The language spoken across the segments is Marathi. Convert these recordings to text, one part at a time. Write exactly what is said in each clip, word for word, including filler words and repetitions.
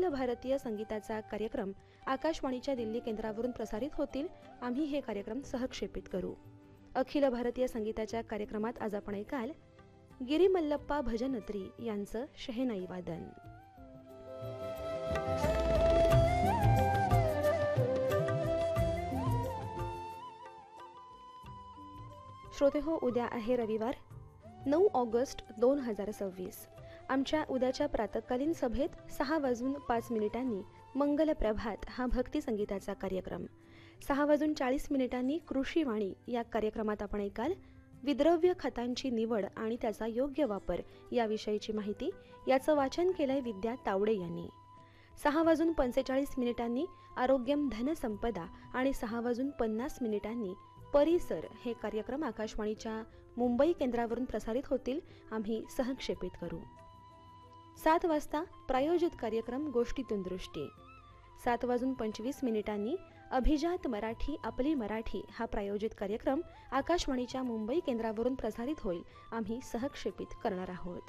अखिल भारतीय संगीताचा कार्यक्रम आकाशवाणीच्या दिल्ली केंद्रावरून प्रसारित होतील. आम्ही हे कार्यक्रम सहक्षेपित करू. अखिल भारतीय संगीताच्या कार्यक्रमात आज आपण ऐकाल गिरी मल्लप्पा भजनत्री यांचं शहनाई वादन. श्रोतेहो, उद्या आहे रविवार नऊ ऑगस्ट दोन हजार सव्वीस. आमच्या उद्याच्या प्रातःकालीन सभेत सहा वाजून पाच मिनिटांनी मंगल प्रभात हा भक्ती संगीताचा कार्यक्रम, सहा वाजून चाळीस मिनिटांनी कृषीवाणी या कार्यक्रमात आपण ऐकाल विद्रव्य खतांची निवड आणि त्याचा योग्य वापर याविषयीची माहिती. याचं वाचन केलंय विद्या तावडे यांनी. सहा वाजून पंचेचाळीस मिनिटांनी आरोग्यम धनसंपदा आणि सहा वाजून पन्नास मिनिटांनी परिसर हे कार्यक्रम आकाशवाणीच्या मुंबई केंद्रावरून प्रसारित होतील. आम्ही सहक्षेपित करू. सात वाजता प्रायोजित कार्यक्रम गोष्टीतून दृष्टी. सात वाजून पंचवीस मिनिटांनी अभिजात मराठी आपली मराठी हा प्रायोजित कार्यक्रम आकाशवाणीच्या मुंबई केंद्रावरून प्रसारित होईल. आम्ही सहक्षेपित करणार आहोत.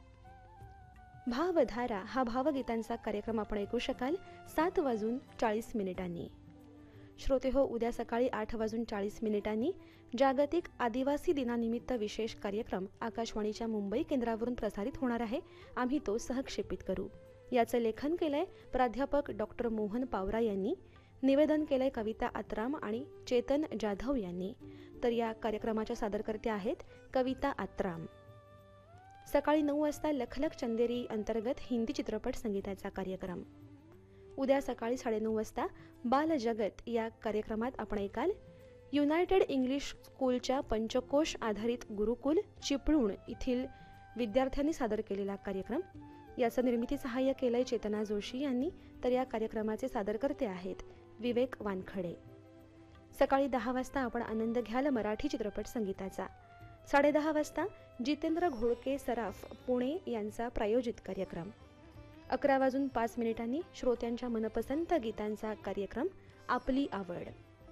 भावधारा हा भावगीतांचा कार्यक्रम आपण ऐकू शकाल सात वाजून चाळीस मिनिटांनी. श्रोतेहो, उद्या सकाळी आठ वाजून चाळीस मिनिटांनी जागतिक आदिवासी दिनानिमित्त विशेष कार्यक्रम आकाशवाणीच्या मुंबई केंद्रावरून प्रसारित होणार आहे. आम्ही तो सहक्षेपित करू. याचं लेखन केलंय प्राध्यापक डॉक्टर मोहन पावरा यांनी. निवेदन केलंय कविता आत्राम आणि चेतन जाधव यांनी. तर या कार्यक्रमाच्या सादरकर्त्या आहेत कविता आत्राम. सकाळी नऊ वाजता लखलख चंदेरी अंतर्गत हिंदी चित्रपट संगीताचा कार्यक्रम. उद्या सकाळी साडेनऊ वाजता बाल जगत या कार्यक्रमात आपण ऐकाल युनायटेड इंग्लिश स्कूलच्या पंचकोश आधारित गुरुकुल चिपळूण येथील विद्यार्थ्यांनी सादर केलेला कार्यक्रम. याचं निर्मिती सहाय्य केलंय चेतना जोशी यांनी. तर या कार्यक्रमाचे सादरकर्ते आहेत विवेक वानखडे. सकाळी दहा वाजता आपण आनंद घ्याल मराठी चित्रपट संगीताचा. साडेदहा वाजता जितेंद्र घोळके सराफ पुणे यांचा प्रायोजित कार्यक्रम. अकरा वाजून पाच मिनिटांनी श्रोत्यांच्या मनपसंत गीतांचा कार्यक्रम आपली आवड.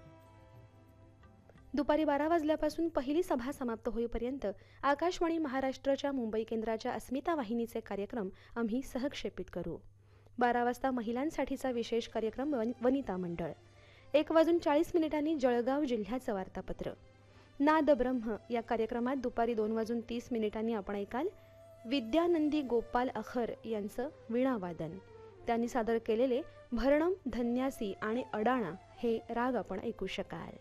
दुपारी बारा वाजल्यापासून पहिली सभा समाप्त होईपर्यंत आकाशवाणी महाराष्ट्राच्या मुंबई केंद्राच्या अस्मिता वाहिनीचे कार्यक्रम आम्ही सहक्षेपित करू. बारा वाजता महिलांसाठीचा विशेष कार्यक्रम वनिता मंडळ. एक वाजून चाळीस मिनिटांनी जळगाव जिल्ह्याचं वार्तापत्र. नाद ब्रह्म या कार्यक्रमात दुपारी दोन वाजून तीस मिनिटांनी आपण ऐकाल विद्यानंदी गोपाल अखर यांचं वीणावादन. त्यांनी सादर केलेले भरणम, धन्यासी आणि अडाणा हे राग आपण ऐकू शकाल.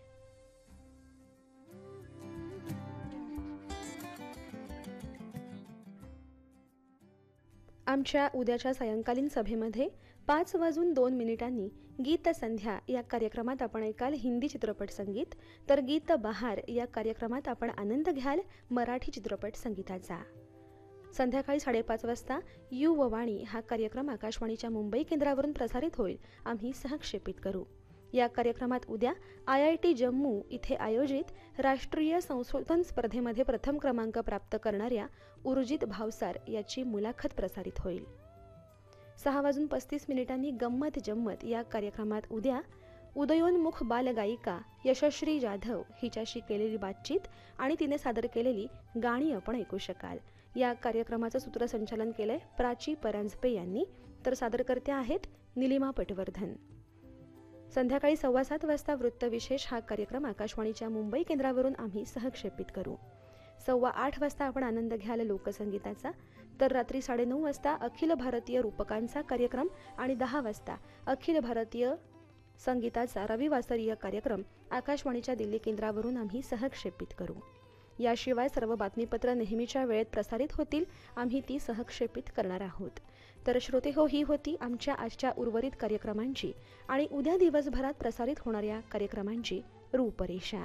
आमच्या उद्याच्या सायंकालीन सभेमध्ये पाच वाजून दोन मिनिटांनी गीत संध्या या कार्यक्रमात आपण ऐकाल हिंदी चित्रपट संगीत. तर गीत बहार या कार्यक्रमात आपण आनंद घ्याल मराठी चित्रपट संगीताचा. संध्याकाळी साडेपाच वाजता युववाणी हा कार्यक्रम आकाशवाणीच्या मुंबई केंद्रावरून प्रसारित होईल. आम्ही सहक्षेपित करू. या कार्यक्रमात उद्या आय आय टी जम्मू इथे आयोजित राष्ट्रीय संशोधन स्पर्धेमध्ये प्रथम क्रमांक प्राप्त करणाऱ्या उर्जित भावसार याची मुलाखत प्रसारित होईल. सहा वाजून पस्तीस मिनिटांनी गंमत जम्मत या कार्यक्रमात उद्या उदयोन्मुख बालगायिका यशश्री जाधव हिच्याशी केलेली बातचीत आणि तिने सादर केलेली गाणी आपण ऐकू शकाल. या कार्यक्रमाचं सूत्रसंचालन केलंय प्राची परांजपे यांनी. तर सादरकर्त्या आहेत निलिमा पटवर्धन. संध्याकाळी सव्वा सात वाजता वृत्तविशेष हा कार्यक्रम आकाशवाणीच्या मुंबई केंद्रावरून आम्ही सहक्षेपित करू. सव्वा आठ वाजता आपण आनंद घ्याल लोकसंगीताचा. तर रात्री साडेनऊ वाजता अखिल भारतीय रूपकांचा कार्यक्रम आणि दहा वाजता अखिल भारतीय संगीताचा रविवासरीय कार्यक्रम आकाशवाणीच्या दिल्ली केंद्रावरून आम्ही सहक्षेपित करू. याशिवाय सर्व बातमीपत्र नेहमीच्या वेळेत प्रसारित होतील. आम्ही ती सहक्षेपित करणार आहोत. तर श्रोते हो, ही होती आमच्या आजच्या उर्वरित कार्यक्रमांची आणि उद्या दिवसभरात प्रसारित होणाऱ्या कार्यक्रमांची रूपरेषा.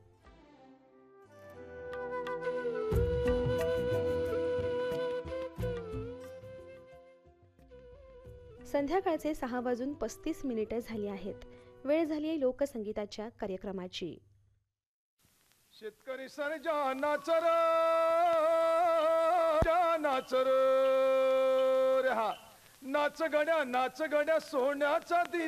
संध्याकाळचे सहा वाजून पस्तीस मिनिटे झाली आहेत. वेळ झाली आहे लोकसंगीताच्या कार्यक्रमाची. शेतकरी सर्जा नाचर नाचर रे हा नाच गड्या नाच गड्या सोन्याचा